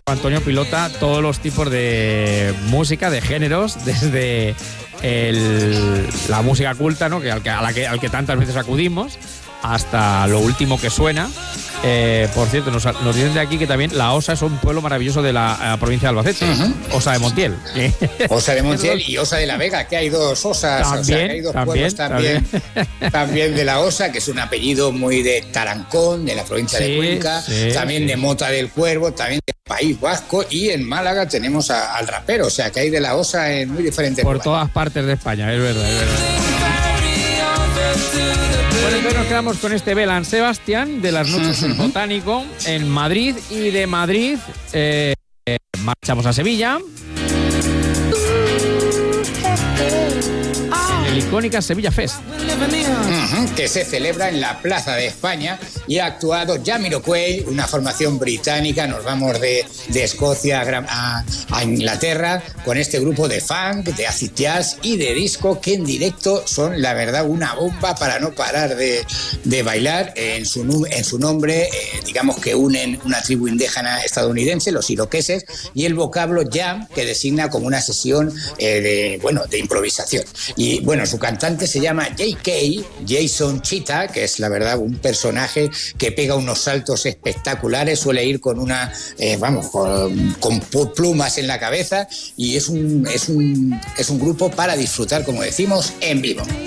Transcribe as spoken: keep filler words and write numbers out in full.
Antonio pilota todos los tipos de música, de géneros, desde el, la música culta, ¿no? que, al, que, a la que, al que tantas veces acudimos, hasta lo último que suena. Eh, por cierto, nos, nos dicen de aquí que también La Osa es un pueblo maravilloso de la uh, provincia de Albacete. Uh-huh. Osa de Montiel. Osa de Montiel y Osa de la Vega, que hay dos osas, también, o sea, que hay dos también, pueblos también, también. también de La Osa, que es un apellido muy de Tarancón, de la provincia sí, de Cuenca, sí, también sí. de Mota del Cuervo, también del País Vasco, y en Málaga tenemos a, al rapero, o sea, que hay de La Osa en muy diferentes por lugares. todas partes de España, es verdad, es verdad. Bueno, entonces nos quedamos con este Belan Sebastián de las noches del Botánico en Madrid, y de Madrid eh, eh, marchamos a Sevilla. El icónica Sevilla Fest, uh-huh, que se celebra en la Plaza de España, y ha actuado Jamiroquai, una formación británica. Nos vamos de, de Escocia a, a Inglaterra con este grupo de funk, de acid jazz y de disco, que en directo son, la verdad, una bomba para no parar de, de bailar. En su, en su nombre, eh, digamos que unen una tribu indígena estadounidense, los iroqueses, y el vocablo jam, que designa como una sesión eh, de, bueno, de improvisación. Y bueno, su cantante se llama J K, Jason Cheetah, que es la verdad un personaje que pega unos saltos espectaculares, suele ir con una, eh, vamos, con, con plumas en la cabeza, y es un, es un, es un grupo para disfrutar, como decimos, en vivo.